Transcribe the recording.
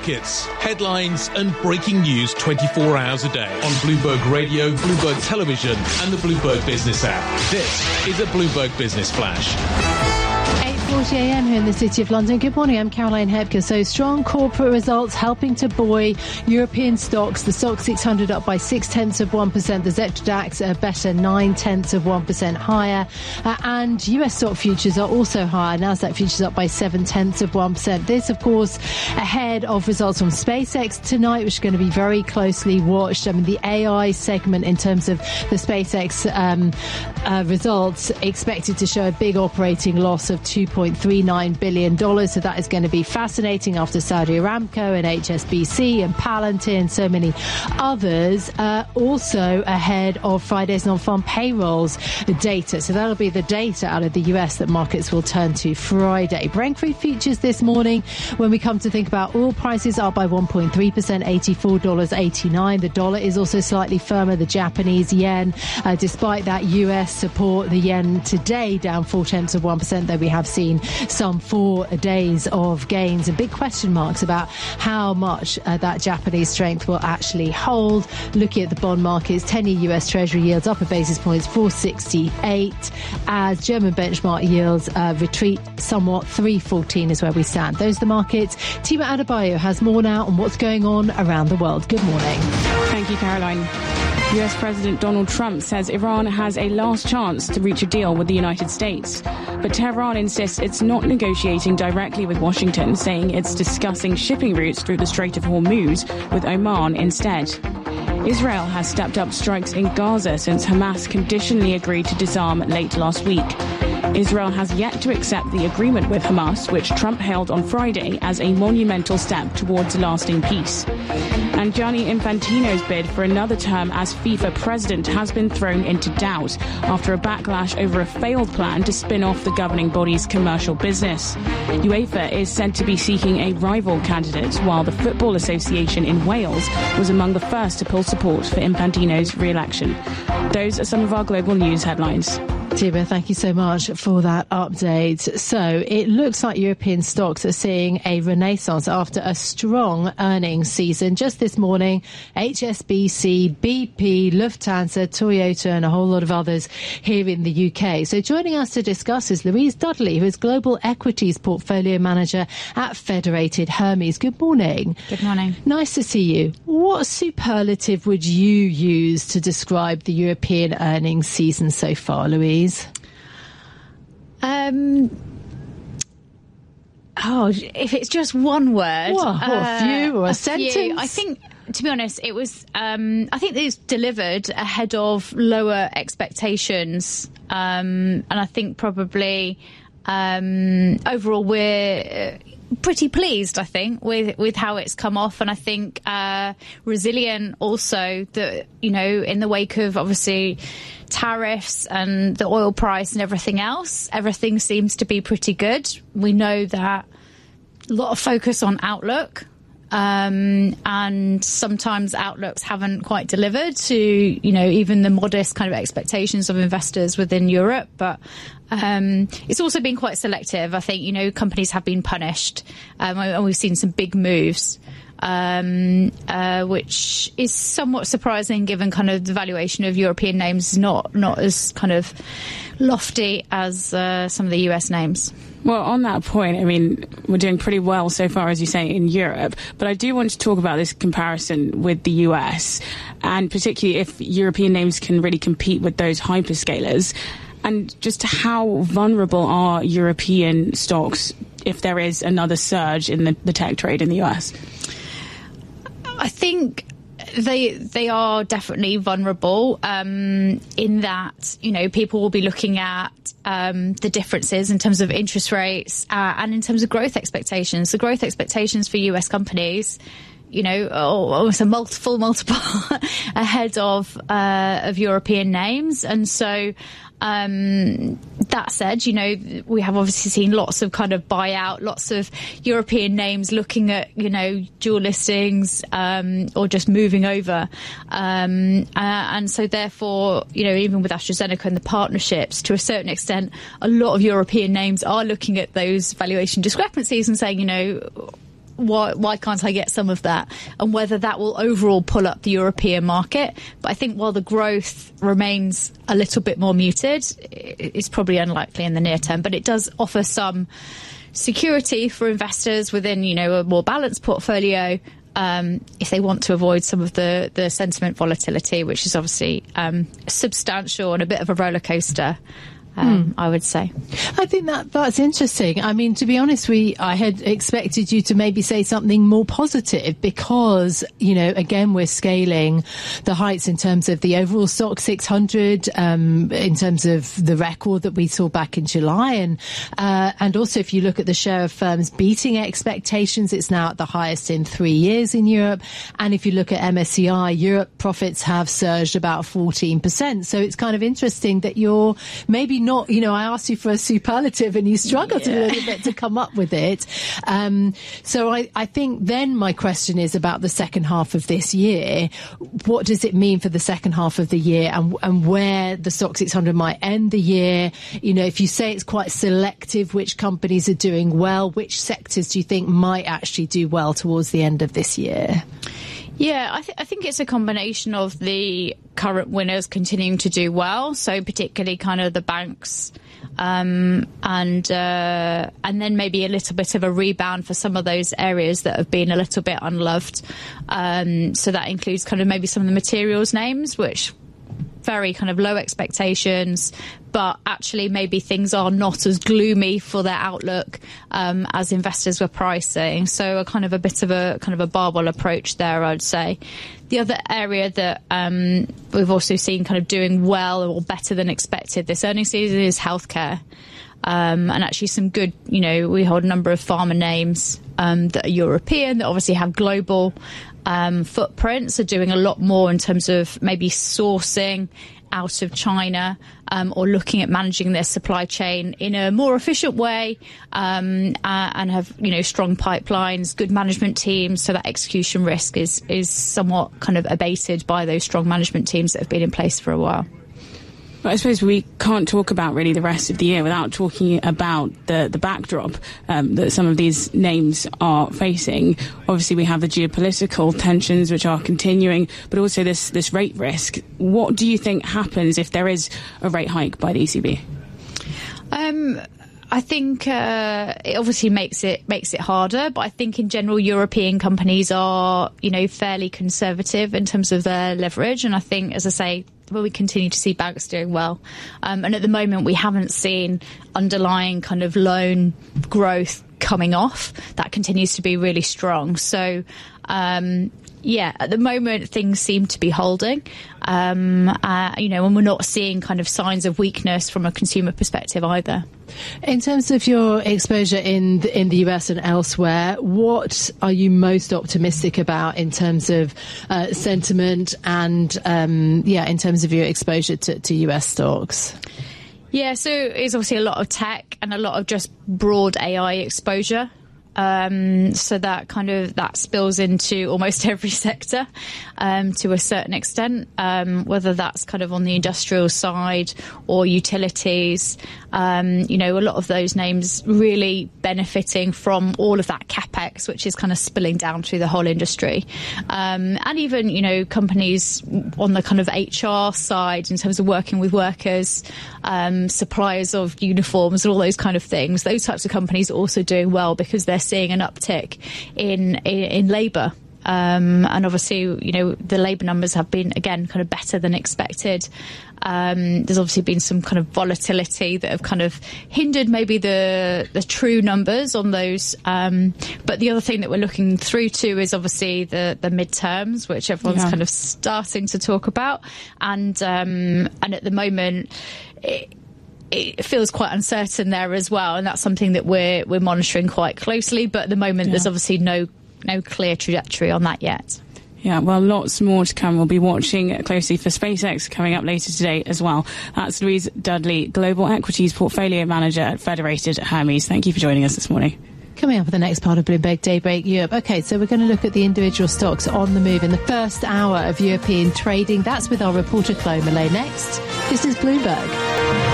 markets, headlines and breaking news 24 hours a day on Bloomberg Radio, Bloomberg Television and the Bloomberg Business app. This is a Bloomberg Business Flash. 8:40 a.m. here in the City of London. Good morning, I'm Caroline Hepker. So strong corporate results helping to buoy European stocks. The STOXX 600 up by 0.6%. The Xetra DAX better 0.9% higher. And US stock futures are also higher. Nasdaq futures up by 0.7%. This, of course, ahead of results from SpaceX tonight, which is going to be very closely watched. I mean, the AI segment in terms of the SpaceX results expected to show a big operating loss of $2.39 billion. So that is going to be fascinating after Saudi Aramco and HSBC and Palantir, so many others. Also ahead of Friday's non-farm payrolls data. So that'll be the data out of the US that markets will turn to Friday. Brent crude futures this morning, when we come to think about oil prices, are by 1.3%, $84.89. The dollar is also slightly firmer. The Japanese yen, despite that US support, the yen today down 0.4%, though we have seen some 4 days of gains and big question marks about how much that Japanese strength will actually hold. Looking at the bond markets, 10-year US Treasury yields up a basis points, 468, as German benchmark yields retreat somewhat. 314 is where we stand. Those are the markets. Tima Adebayo has more now on what's going on around the world. Good morning. Thank you, Caroline. US President Donald Trump says Iran has a last chance to reach a deal with the United States. But Tehran insists it's not negotiating directly with Washington, saying it's discussing shipping routes through the Strait of Hormuz with Oman instead. Israel has stepped up strikes in Gaza since Hamas conditionally agreed to disarm late last week. Israel has yet to accept the agreement with Hamas, which Trump hailed on Friday as a monumental step towards lasting peace. And Gianni Infantino's bid for another term as FIFA president has been thrown into doubt after a backlash over a failed plan to spin off the governing body's commercial business. UEFA is said to be seeking a rival candidate, while the Football Association in Wales was among the first to pull support for Infantino's re-election. Those are some of our global news headlines. Tiba, thank you so much for that update. So it looks like European stocks are seeing a renaissance after a strong earnings season. Just this morning, HSBC, BP, Lufthansa, Toyota and a whole lot of others here in the UK. So joining us to discuss is Louise Dudley, who is Global Equities Portfolio Manager at Federated Hermes. Good morning. Good morning. Nice to see you. What superlative would you use to describe the European earnings season so far, Louise? If it's just one word, or a few, or a sentence. Few. I think, to be honest, it was. I think it's delivered ahead of lower expectations, and I think probably overall we're pretty pleased, I think, with how it's come off, and I think resilient also, that, you know, in the wake of obviously tariffs and the oil price and everything else, everything seems to be pretty good. We know that a lot of focus on outlook, and sometimes outlooks haven't quite delivered to, you know, even the modest kind of expectations of investors within Europe. But it's also been quite selective. I think, you know, companies have been punished, and we've seen some big moves, which is somewhat surprising given kind of the valuation of European names not as kind of lofty as some of the US names. Well, on that point, I mean, we're doing pretty well so far, as you say, in Europe. But I do want to talk about this comparison with the US, and particularly if European names can really compete with those hyperscalers, and just how vulnerable are European stocks if there is another surge in the tech trade in the US? I think they are definitely vulnerable, in that, you know, people will be looking at the differences in terms of interest rates and in terms of growth expectations. The growth expectations for US companies, you know, almost a multiple ahead of European names. And so that said, you know, we have obviously seen lots of kind of buyout, lots of European names looking at, you know, dual listings or just moving over. And so therefore, you know, even with AstraZeneca and the partnerships, to a certain extent, a lot of European names are looking at those valuation discrepancies and saying, you know, why can't I get some of that? And whether that will overall pull up the European market. But I think while the growth remains a little bit more muted, it's probably unlikely in the near term. But it does offer some security for investors within, a more balanced portfolio, if they want to avoid some of the sentiment volatility, which is obviously substantial and a bit of a roller coaster. I would say. I think that's interesting. I mean, to be honest, I had expected you to maybe say something more positive because, again, we're scaling the heights in terms of the overall stock 600, in terms of the record that we saw back in July. And also, if you look at the share of firms beating expectations, it's now at the highest in 3 years in Europe. And if you look at MSCI, Europe profits have surged about 14%. So it's kind of interesting that you're maybe not, I asked you for a superlative and you struggled a little bit to come up with it. So I think then my question is about the second half of this year. What does it mean for the second half of the year and where the Stoxx 600 might end the year? If you say it's quite selective, which companies are doing well, which sectors do you think might actually do well towards the end of this year? Yeah, I think it's a combination of the current winners continuing to do well, so particularly kind of the banks, and then maybe a little bit of a rebound for some of those areas that have been a little bit unloved. So that includes kind of maybe some of the materials names, which very kind of low expectations, but actually maybe things are not as gloomy for their outlook as investors were pricing. So a kind of a bit of a kind of a barbell approach there, I'd say. The other area that we've also seen kind of doing well or better than expected this earnings season is healthcare. And actually some good, we hold a number of pharma names that are European, that obviously have global footprints, are doing a lot more in terms of maybe sourcing out of China, or looking at managing their supply chain in a more efficient way, and have, strong pipelines, good management teams. So that execution risk is somewhat kind of abated by those strong management teams that have been in place for a while. But I suppose we can't talk about really the rest of the year without talking about the backdrop that some of these names are facing. Obviously, we have the geopolitical tensions which are continuing, but also this rate risk. What do you think happens if there is a rate hike by the ECB? I think it obviously makes it harder, but I think in general European companies are, fairly conservative in terms of their leverage, and I think, as I say, we continue to see banks doing well. And at the moment, we haven't seen underlying kind of loan growth coming off. That continues to be really strong. So, at the moment, things seem to be holding. And we're not seeing kind of signs of weakness from a consumer perspective either. In terms of your exposure in the US and elsewhere, what are you most optimistic about in terms of sentiment and, in terms of your exposure to US stocks? Yeah, so it's obviously a lot of tech and a lot of just broad AI exposure. So that spills into almost every sector, to a certain extent, whether that's kind of on the industrial side or utilities. A lot of those names really benefiting from all of that capex, which is kind of spilling down through the whole industry. And even, companies on the kind of HR side in terms of working with workers, suppliers of uniforms and all those kind of things. Those types of companies are also doing well because they're seeing an uptick in labour. And obviously, the labour numbers have been, again, kind of better than expected. There's obviously been some kind of volatility that have kind of hindered maybe the true numbers on those. But the other thing that we're looking through to is obviously the midterms, which everyone's kind of starting to talk about. And at the moment, it feels quite uncertain there as well, and that's something that we're monitoring quite closely. But at the moment, there's obviously no clear trajectory on that yet. Yeah, well, lots more to come. We'll be watching closely for SpaceX coming up later today as well. That's Louise Dudley, Global Equities Portfolio Manager at Federated Hermes. Thank you for joining us this morning. Coming up with the next part of Bloomberg Daybreak Europe. Okay, so we're going to look at the individual stocks on the move in the first hour of European trading. That's with our reporter Chloe Millay next. This is Bloomberg.